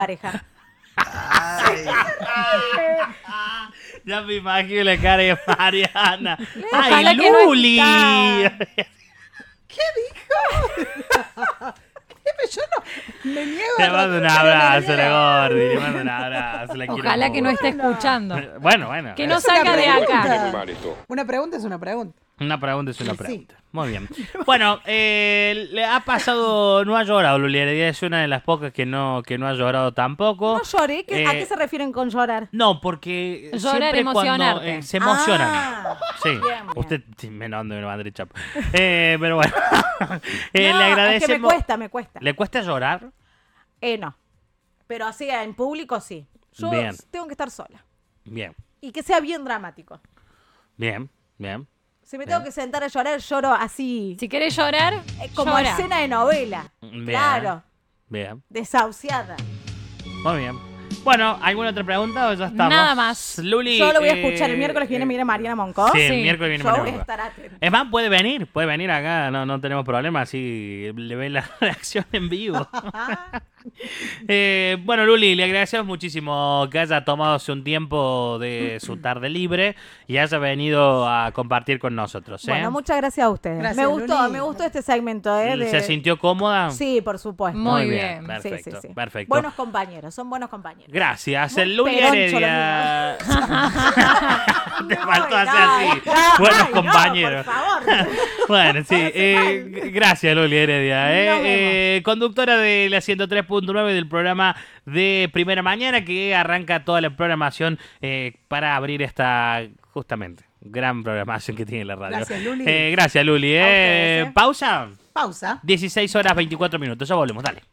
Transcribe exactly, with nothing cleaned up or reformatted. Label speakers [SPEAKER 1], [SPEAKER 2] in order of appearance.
[SPEAKER 1] pareja.
[SPEAKER 2] Ay.
[SPEAKER 3] Ya me imagino la cara de Mariana.
[SPEAKER 4] Ojalá
[SPEAKER 3] ¡Ay,
[SPEAKER 4] que no
[SPEAKER 3] Luli!
[SPEAKER 2] ¿Qué dijo? Yo no me niego
[SPEAKER 3] Le
[SPEAKER 2] a
[SPEAKER 3] mando un
[SPEAKER 2] pero
[SPEAKER 3] abrazo,
[SPEAKER 2] me
[SPEAKER 3] la
[SPEAKER 2] niego.
[SPEAKER 3] Gordi. Le mando un abrazo. La quiero
[SPEAKER 4] Ojalá que no
[SPEAKER 3] mucho.
[SPEAKER 4] esté escuchando.
[SPEAKER 3] Bueno, bueno.
[SPEAKER 4] Que no
[SPEAKER 2] Es una
[SPEAKER 4] salga de acá.
[SPEAKER 2] pregunta. Una pregunta es una pregunta.
[SPEAKER 3] Una pregunta es una
[SPEAKER 2] Sí.
[SPEAKER 3] pregunta. Muy bien. Bueno, eh, le ha pasado, no ha llorado Luli Heredia, es una de las pocas que no, que no ha llorado tampoco.
[SPEAKER 1] No lloré. ¿Qué- ¿A
[SPEAKER 3] Eh,
[SPEAKER 1] qué se refieren con llorar?
[SPEAKER 3] No, porque
[SPEAKER 4] Llorar,
[SPEAKER 3] siempre cuando
[SPEAKER 4] emocionarte.
[SPEAKER 3] eh, se emocionan.
[SPEAKER 1] Ah,
[SPEAKER 3] Sí,
[SPEAKER 1] bien, bien.
[SPEAKER 3] usted sí, me no ande, me va a dar chapo. Eh, pero bueno, eh,
[SPEAKER 1] No,
[SPEAKER 3] le
[SPEAKER 1] es
[SPEAKER 3] agradecemos.
[SPEAKER 1] que me cuesta, me cuesta.
[SPEAKER 3] ¿Le cuesta llorar?
[SPEAKER 1] Eh, no. Pero así en público sí. Yo
[SPEAKER 3] Bien.
[SPEAKER 1] tengo que estar sola.
[SPEAKER 3] Bien,
[SPEAKER 1] Y que sea bien dramático.
[SPEAKER 3] bien, bien.
[SPEAKER 1] Si me
[SPEAKER 3] Bien.
[SPEAKER 1] tengo que sentar a llorar, lloro así.
[SPEAKER 4] Si querés llorar,
[SPEAKER 1] eh, como
[SPEAKER 4] llora.
[SPEAKER 1] escena de novela.
[SPEAKER 3] Bien.
[SPEAKER 1] Claro.
[SPEAKER 3] Bien,
[SPEAKER 1] Desahuciada.
[SPEAKER 3] muy bien. Bueno, ¿alguna otra pregunta o ya estamos?
[SPEAKER 4] Nada más.
[SPEAKER 3] Luli.
[SPEAKER 1] Yo lo voy a
[SPEAKER 3] eh,
[SPEAKER 1] escuchar el miércoles que viene,
[SPEAKER 3] eh,
[SPEAKER 1] mira Mariana Moncó.
[SPEAKER 3] Sí, el
[SPEAKER 4] Sí.
[SPEAKER 3] miércoles viene
[SPEAKER 1] Yo voy
[SPEAKER 3] Mariana
[SPEAKER 1] a
[SPEAKER 3] Moncó.
[SPEAKER 1] estar atenta.
[SPEAKER 3] Es más, puede venir, puede venir acá, no, no tenemos problema, así le ven la reacción en vivo. Eh, bueno, Luli, le agradecemos muchísimo que haya tomado un tiempo de su tarde libre y haya venido a compartir con nosotros. ¿eh?
[SPEAKER 1] Bueno, muchas gracias a ustedes.
[SPEAKER 2] Gracias,
[SPEAKER 1] me gustó,
[SPEAKER 2] Luli.
[SPEAKER 1] me gustó este segmento. ¿eh? de-
[SPEAKER 3] ¿Se sintió cómoda?
[SPEAKER 1] Sí, por supuesto.
[SPEAKER 4] Muy bien.
[SPEAKER 3] Perfecto,
[SPEAKER 1] Sí, sí, sí.
[SPEAKER 3] perfecto.
[SPEAKER 1] Buenos compañeros, son buenos compañeros.
[SPEAKER 3] Gracias,
[SPEAKER 1] Muy
[SPEAKER 3] el Luli
[SPEAKER 1] peroncho
[SPEAKER 3] Heredia. Te
[SPEAKER 1] No,
[SPEAKER 3] faltó
[SPEAKER 1] no,
[SPEAKER 3] hacer así.
[SPEAKER 1] no,
[SPEAKER 3] Buenos
[SPEAKER 1] ay, no,
[SPEAKER 3] compañeros.
[SPEAKER 1] por favor.
[SPEAKER 3] Bueno, sí. eh, g- gracias, Luli Heredia. eh.
[SPEAKER 1] Nos vemos.
[SPEAKER 3] Eh, conductora de la ciento tres punto nueve del programa de Primera Mañana, que arranca toda la programación eh, para abrir esta, justamente, gran programación que tiene la radio.
[SPEAKER 2] Gracias, Luli.
[SPEAKER 3] Eh, gracias, Luli. eh.
[SPEAKER 1] ustedes, eh.
[SPEAKER 3] Pausa.
[SPEAKER 2] Pausa.
[SPEAKER 3] dieciséis horas veinticuatro minutos. Ya volvemos, dale.